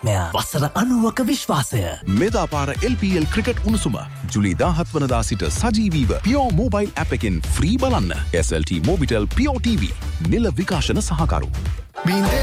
ආත්මය වසර 90ක විශ්වාසය මෙදාපාර LPL ක්‍රිකට් උණුසුම ජුලි 17 වනදා සිට සජීවීව Pure Mobile app එකෙන් ෆ්‍රී බලන්න. SLT Mobitel Pure TV නිල විකාශන සහකරු.